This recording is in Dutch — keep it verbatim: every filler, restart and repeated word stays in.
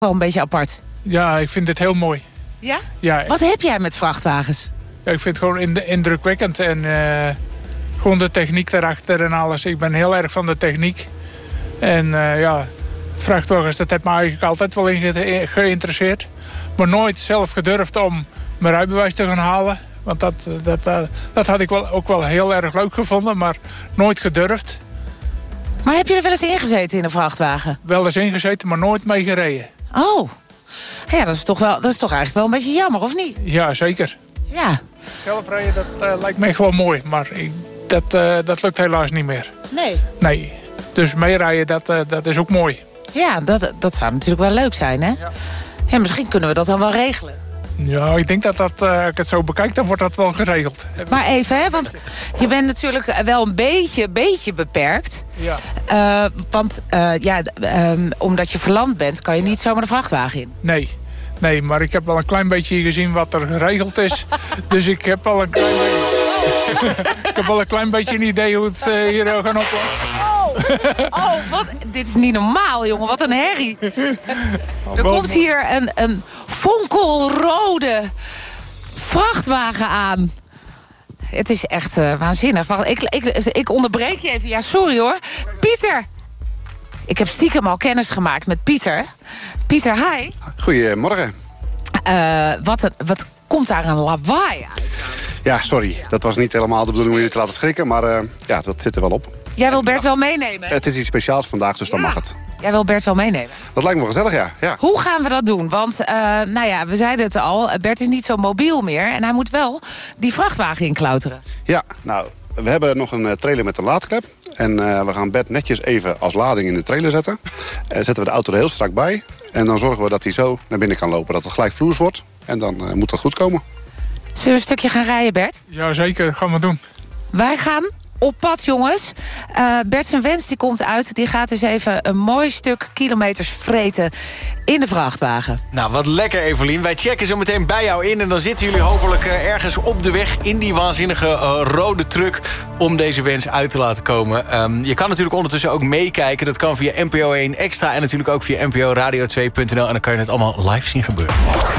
Wel een beetje apart. Ja, ik vind het heel mooi. Ja? Ja, Wat heb jij met vrachtwagens? ja, ik vind het gewoon ind- indrukwekkend. En uh, gewoon de techniek erachter en alles. Ik ben heel erg van de techniek. En uh, ja, vrachtwagens, dat heeft me eigenlijk altijd wel in ge- geïnteresseerd. Maar nooit zelf gedurfd om mijn rijbewijs te gaan halen. Want dat, dat, dat, dat had ik wel, ook wel heel erg leuk gevonden, maar nooit gedurfd. Maar heb je er wel eens ingezeten in een vrachtwagen? Wel eens ingezeten, maar nooit mee gereden. Oh, ja, dat is toch, wel, dat is toch eigenlijk wel een beetje jammer, of niet? Ja, zeker. Ja. Zelf rijden, dat uh, lijkt me echt wel mooi, maar ik, dat, uh, dat lukt helaas niet meer. Nee? Nee, dus meerijden, dat, uh, dat is ook mooi. Ja, dat, dat zou natuurlijk wel leuk zijn, hè? Ja. Ja, misschien kunnen we dat dan wel regelen. Ja, ik denk dat dat, uh, als ik het zo bekijk, dan wordt dat wel geregeld. Maar even, hè, want je bent natuurlijk wel een beetje, beetje beperkt. Ja. Uh, want uh, ja, um, omdat je verlamd bent, kan je niet zomaar de vrachtwagen in. Nee, nee, maar ik heb wel een klein beetje gezien wat er geregeld is. Dus ik heb wel een klein beetje, ik heb wel een klein beetje een idee hoe het uh, hier uh, gaan oplossen. Oh, wat? Dit is niet normaal, jongen. Wat een herrie. Er komt hier een, een fonkelrode vrachtwagen aan. Het is echt uh, waanzinnig. Wacht, ik, ik, ik onderbreek je even. Ja, sorry hoor. Pieter. Ik heb stiekem al kennis gemaakt met Pieter. Pieter, hi. Goedemorgen. Uh, wat, een, wat komt daar een lawaai uit? Ja, sorry. Dat was niet helemaal de bedoeling om jullie te laten schrikken. Maar uh, ja, dat zit er wel op. Jij wil Bert wel meenemen? Het is iets speciaals vandaag, dus ja. Dan mag het. Jij wil Bert wel meenemen? Dat lijkt me wel gezellig, ja. ja. Hoe gaan we dat doen? Want, uh, nou ja, we zeiden het al. Bert is niet zo mobiel meer. En hij moet wel die vrachtwagen inklauteren. Ja, nou, we hebben nog een trailer met een laadklep. En uh, we gaan Bert netjes even als lading in de trailer zetten. En zetten we de auto er heel strak bij. En dan zorgen we dat hij zo naar binnen kan lopen. Dat het gelijk vloers wordt. En dan uh, moet dat goed komen. Zullen we een stukje gaan rijden, Bert? Ja, zeker. Dat gaan we doen. Wij gaan op pad, jongens. Uh, Bert zijn wens die komt uit. Die gaat eens even een mooi stuk kilometers vreten in de vrachtwagen. Nou, wat lekker, Evelien. Wij checken zo meteen bij jou in. En dan zitten jullie hopelijk uh, ergens op de weg in die waanzinnige uh, rode truck om deze wens uit te laten komen. Um, je kan natuurlijk ondertussen ook meekijken. Dat kan via N P O één Extra en natuurlijk ook via N P O Radio twee punt N L. En dan kan je het allemaal live zien gebeuren.